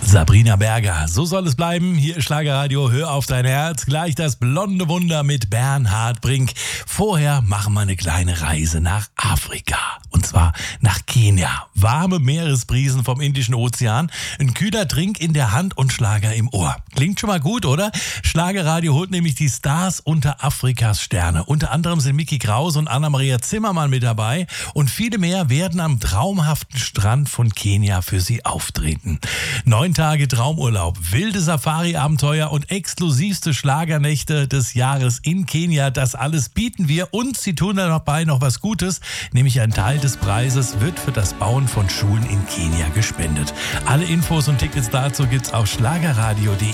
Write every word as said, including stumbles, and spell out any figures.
Sabrina Berger, so soll es bleiben. Hier ist Schlagerradio, hör auf dein Herz. Gleich das blonde Wunder mit Bernhard Brink. Vorher machen wir eine kleine Reise nach Afrika. Und zwar nach Kenia. Warme Meeresbrisen vom Indischen Ozean, ein kühler Trink in der Hand und Schlager im Ohr. Klingt schon mal gut, oder? Schlagerradio holt nämlich die Stars unter Afrikas Sterne. Unter anderem sind Micky Krause und Anna-Maria Zimmermann mit dabei. Und viele mehr werden am traumhaften Strand von Kenia für sie auftreten. Neun Tage Traumurlaub, wilde Safari-Abenteuer und exklusivste Schlagernächte des Jahres in Kenia. Das alles bieten wir und sie tun dabei noch was Gutes, nämlich ein Teil des Preises wird für das Bauen von Schulen in Kenia gespendet. Alle Infos und Tickets dazu gibt's auf schlagerradio punkt de.